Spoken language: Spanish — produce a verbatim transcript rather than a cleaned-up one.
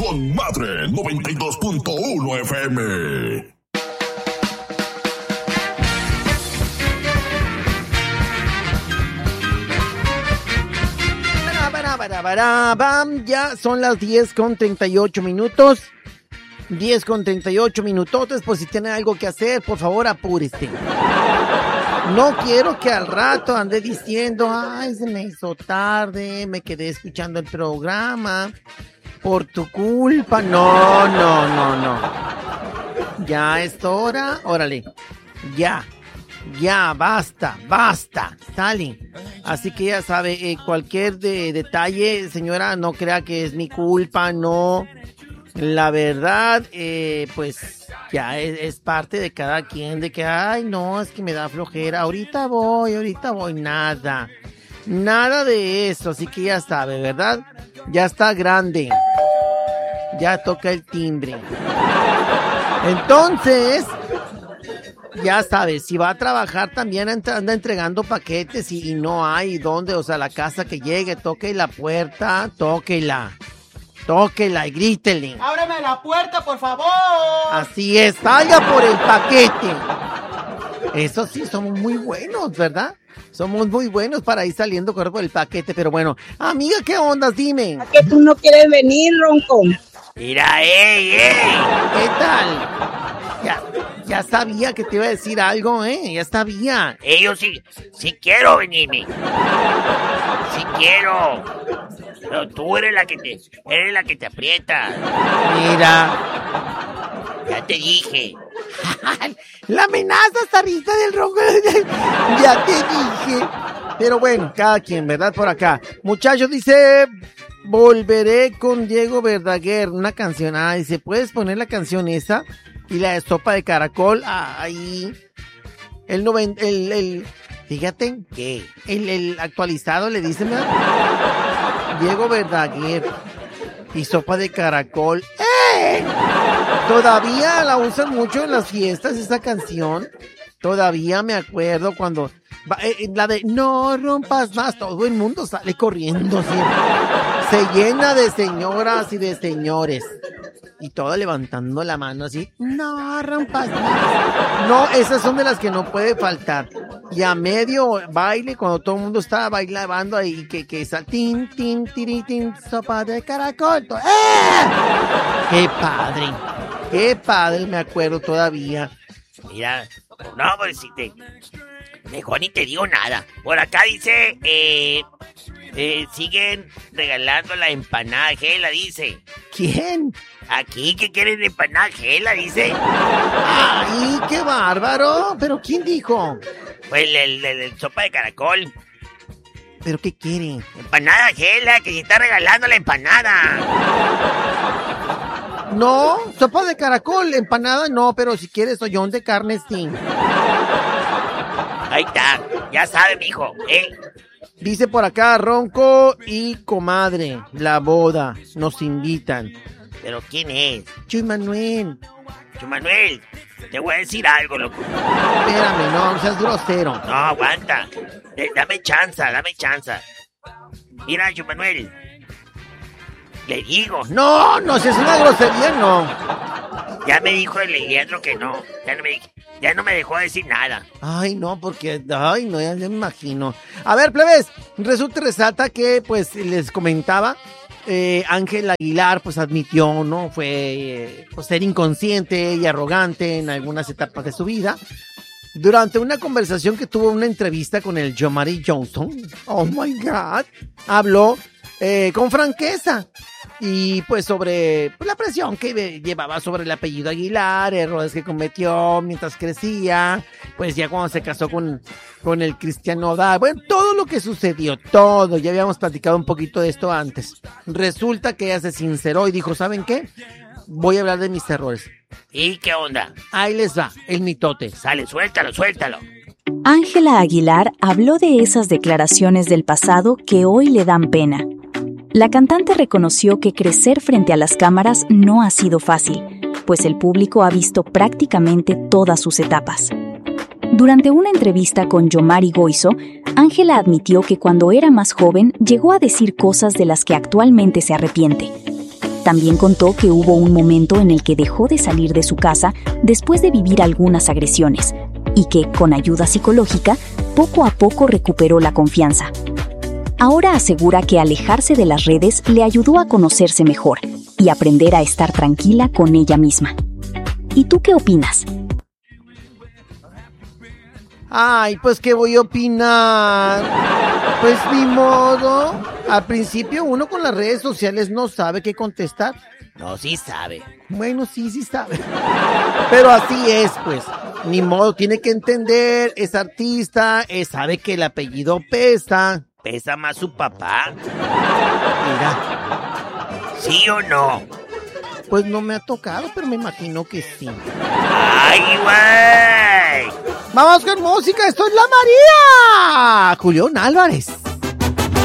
con Madre noventa y dos punto uno F M. Ya son las diez con treinta y ocho minutos. diez con treinta y ocho minutotes. Pues si tiene algo que hacer, por favor apúrese. No quiero que al rato ande diciendo: ay, se me hizo tarde, me quedé escuchando el programa por tu culpa. No, no, no, no. Ya es hora. Órale. Ya. Ya, basta, basta, sale. Así que ya sabe, eh, cualquier de, detalle, señora, no crea que es mi culpa, no. La verdad, eh, pues ya es, es parte de cada quien, de que, ay, no, es que me da flojera. Ahorita voy, ahorita voy, nada. Nada de eso, así que ya sabe, ¿verdad? Ya está grande. Ya toca el timbre. Entonces... ya sabes, si va a trabajar también anda entregando paquetes y, y no hay dónde, o sea, la casa que llegue, toque la puerta, tóquela, tóquela y grítele. ¡Ábreme la puerta, por favor! Así es, vaya por el paquete. Eso sí, somos muy buenos, ¿verdad? Somos muy buenos para ir saliendo correr por el paquete, pero bueno, amiga, ¿qué ondas? Dime. ¿A qué tú no quieres venir, Ronco? Mira, ey, ey, ¿qué tal? Ya, ya sabía que te iba a decir algo, ¿eh? Ya sabía. Eh, yo sí, sí quiero venirme. Sí quiero. Pero tú eres la que te, eres la que te aprieta. Mira. Ya te dije. La amenaza está risa del Ronco. Ya te dije. Pero bueno, cada quien, ¿verdad? Por acá. Muchachos, dice... volveré con Diego Verdaguer, una canción. Ah, dice, ¿puedes poner la canción esa? Y la de Sopa de Caracol. Ahí. El noventa, el, el, fíjate que el, el actualizado le dice, ¿verdad? Diego Verdaguer y Sopa de Caracol. ¡Eh! Todavía la usan mucho en las fiestas esa canción. Todavía me acuerdo cuando eh, la de no rompas más, todo el mundo sale corriendo siempre. Se llena de señoras y de señores. Y todo levantando la mano así. No rompas más. No, esas son de las que no puede faltar. Y a medio baile, cuando todo el mundo está bailando ahí, que, que está tin, tin, tiri, tin, sopa de caracol. ¡Eh! ¡Qué padre! ¡Qué padre! Me acuerdo todavía. Mira, no, pues si te... mejor ni te digo nada. Por acá dice, eh, eh, siguen regalando la empanada Gela, dice. ¿Quién? Aquí que quieren empanada Gela, dice. ¡Ay, qué bárbaro! ¿Pero quién dijo? Pues el, el, el, el sopa de caracol. ¿Pero qué quiere? Empanada Gela, que se está regalando la empanada. No, sopa de caracol, empanada no, pero si quieres hoyón de carne sí. Ahí está, ya sabe, mijo, ¿eh? Dice por acá, Ronco y comadre, la boda, nos invitan. ¿Pero quién es? Chuy Manuel. Chuy Manuel, te voy a decir algo, loco. Espérame, no, seas grosero. No, aguanta, eh, dame chanza, dame chanza. Mira, Chuy Manuel, le digo. No, no, si es una grosería, no. Ya me dijo el Leandro que no, ya no me, ya no me dejó decir nada. Ay, no, porque, ay, no, ya me imagino. A ver, plebes, resulta y resalta que, pues, les comentaba, eh, Ángel Aguilar, pues, admitió, ¿no? Fue, eh, pues, ser inconsciente y arrogante en algunas etapas de su vida. Durante una conversación que tuvo, una entrevista con el Yomari Johnson, oh my God, habló eh, con franqueza. Y pues sobre pues, la presión que llevaba sobre el apellido Aguilar, errores que cometió mientras crecía, pues ya cuando se casó con, con el Cristian Nodal, bueno, todo lo que sucedió, todo, ya habíamos platicado un poquito de esto antes. Resulta que ella se sinceró y dijo, ¿saben qué? Voy a hablar de mis errores. ¿Y qué onda? Ahí les va, el mitote. Sale, suéltalo, suéltalo. Ángela Aguilar habló de esas declaraciones del pasado que hoy le dan pena. La cantante reconoció que crecer frente a las cámaras no ha sido fácil, pues el público ha visto prácticamente todas sus etapas. Durante una entrevista con Yomari Goizo, Ángela admitió que cuando era más joven llegó a decir cosas de las que actualmente se arrepiente. También contó que hubo un momento en el que dejó de salir de su casa después de vivir algunas agresiones y que, con ayuda psicológica, poco a poco recuperó la confianza. Ahora asegura que alejarse de las redes le ayudó a conocerse mejor y aprender a estar tranquila con ella misma. ¿Y tú qué opinas? Ay, pues ¿qué voy a opinar? Pues ni modo. Al principio uno con las redes sociales no sabe qué contestar. No, sí sabe. Bueno, sí, sí sabe. Pero así es, pues. Ni modo, tiene que entender, es artista, eh, sabe que el apellido pesa. ¿Pesa más su papá? Mira. ¿Sí o no? Pues no me ha tocado, pero me imagino que sí. ¡Ay, güey! Vamos con música, esto es La María. Julián Álvarez.